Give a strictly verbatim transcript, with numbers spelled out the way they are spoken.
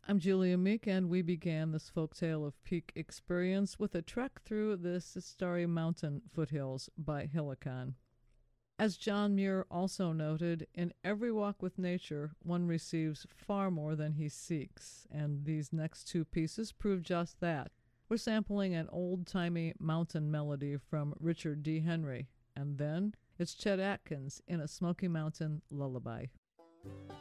I'm Julia Meek, and we began this folktale of peak experience with a trek through the Sistari Mountain foothills by Helicon. As John Muir also noted, in every walk with nature, one receives far more than he seeks, and these next two pieces prove just that. We're sampling an old-timey mountain melody from Richard D. Henry, and then it's Chet Atkins in a Smoky Mountain lullaby.